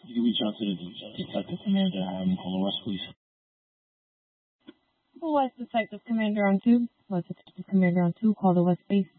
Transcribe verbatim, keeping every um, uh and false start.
You can reach out to the detective commander, have him call the West Police. West Detective Commander on two. West Detective Commander on two, call the West Base.